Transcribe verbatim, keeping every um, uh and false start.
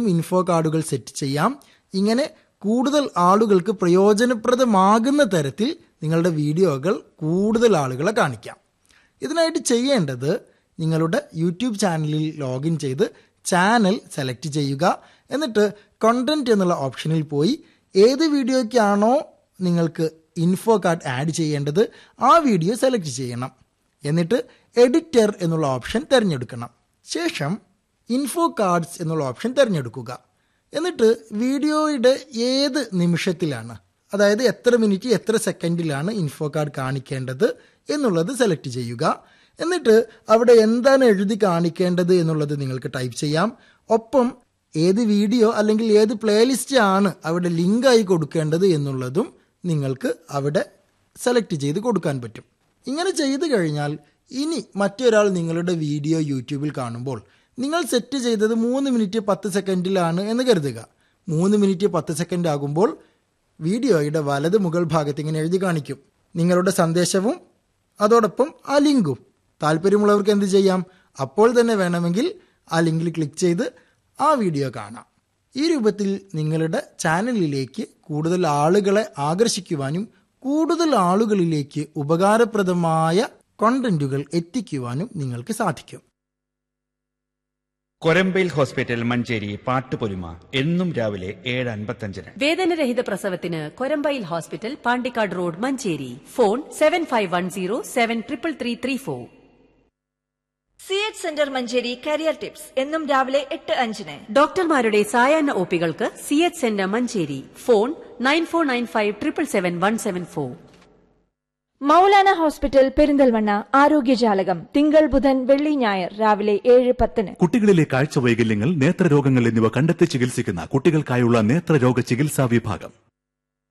Info കാർഡുകൾ set ചെയ്യാം. ഇങ്ങനെ കൂടുതൽ ആളുകൾക്ക് പ്രയോജനപ്രദമാകുന്ന തരത്തിൽ നിങ്ങളുടെ വീഡിയോകൾ കൂടുതൽ ആളുകളെ കാണിക്കാം. ഇതിനായിട്ട് ചെയ്യേണ്ടത് നിങ്ങളുടെ യൂട്യൂബ് ചാനലിൽ ലോഗിൻ ചെയ്ത് ചാനൽ സെലക്ട് ചെയ്യുക. എന്നിട്ട് കണ്ടന്റ് എന്നുള്ള ഓപ്ഷനിൽ പോയി ഏത് വീഡിയോയ്ക്കാണോ നിങ്ങൾക്ക് ഇൻഫോ കാർഡ് ആഡ് ചെയ്യേണ്ടത് ആ വീഡിയോ സെലക്ട് ചെയ്യണം. എന്നിട്ട് എഡിറ്റർ എന്നുള്ള ഓപ്ഷൻ തിരഞ്ഞെടുക്കണം. ശേഷം ഇൻഫോ കാർഡ്സ് എന്നുള്ള ഓപ്ഷൻ തിരഞ്ഞെടുക്കുക. എന്നിട്ട് വീഡിയോയുടെ ഏത് നിമിഷത്തിലാണ്, അതായത് എത്ര മിനിറ്റ് എത്ര സെക്കൻഡിലാണ് ഇൻഫോ കാർഡ് കാണിക്കേണ്ടത് എന്നുള്ളത് സെലക്ട് ചെയ്യുക. എന്നിട്ട് അവിടെ എന്താണ് എഴുതി കാണിക്കേണ്ടത് എന്നുള്ളത് നിങ്ങൾക്ക് ടൈപ്പ് ചെയ്യാം. ഒപ്പം ഏത് വീഡിയോ അല്ലെങ്കിൽ ഏത് പ്ലേലിസ്റ്റ് ആണ് അവിടെ ലിങ്കായി കൊടുക്കേണ്ടത് എന്നുള്ളതും നിങ്ങൾക്ക് അവിടെ സെലക്ട് ചെയ്ത് കൊടുക്കാൻ പറ്റും. ഇങ്ങനെ ചെയ്തു കഴിഞ്ഞാൽ ഇനി മറ്റൊരാൾ നിങ്ങളുടെ വീഡിയോ യൂട്യൂബിൽ കാണുമ്പോൾ നിങ്ങൾ സെറ്റ് ചെയ്തത് മൂന്ന് മിനിറ്റ് പത്ത് സെക്കൻഡിലാണ് എന്ന് കരുതുക. മൂന്ന് മിനിറ്റ് പത്ത് സെക്കൻഡ് ആകുമ്പോൾ വീഡിയോയുടെ വലത് മുകൾ ഭാഗത്ത് ഇങ്ങനെ എഴുതി കാണിക്കും നിങ്ങളുടെ സന്ദേശവും അതോടൊപ്പം ആ ലിങ്കും. താല്പര്യമുള്ളവർക്ക് എന്ത് ചെയ്യാം, അപ്പോൾ തന്നെ വേണമെങ്കിൽ ആ ലിങ്കിൽ ക്ലിക്ക് ചെയ്ത് ആ വീഡിയോ കാണാം. ഈ രൂപത്തിൽ നിങ്ങളുടെ ചാനലിലേക്ക് കൂടുതൽ ആളുകളെ ആകർഷിക്കുവാനും കൂടുതൽ ആളുകളിലേക്ക് ഉപകാരപ്രദമായ കണ്ടന്റുകൾ എത്തിക്കുവാനും നിങ്ങൾക്ക് സാധിക്കും. കൊരമ്പയിൽ ഹോസ്പിറ്റൽ മഞ്ചേരി പാട്ടുപൊലിമ എന്നും രാവിലെ ഏഴ് അൻപത്തഞ്ചിന്. വേദനരഹിത പ്രസവത്തിന് Korambayil hospital, Pandikkad road, Manjeri. Phone seven five one zero seven triple three three four. C H centre Manjeri career tips എന്നും രാവിലെ എട്ട് അഞ്ചിന്. ഡോക്ടർമാരുടെ സായാഹ്ന ഒപികൾക്ക് C H centre Manjeri. Phone nine four nine five triple seven one seven four. Maulana hospital Perinthalmanna ആരോഗ്യജാലകം തിങ്കൾ ബുധൻ വെള്ളി ഞായർ രാവിലെ ഏഴ് പത്തിന്. കുട്ടികളിലെ കാഴ്ച വൈകല്യങ്ങൾ, നേത്രരോഗങ്ങൾ എന്നിവ കണ്ടെത്തി ചികിത്സിക്കുന്ന കുട്ടികൾക്കായുള്ള നേത്രരോഗ ചികിത്സാ വിഭാഗം.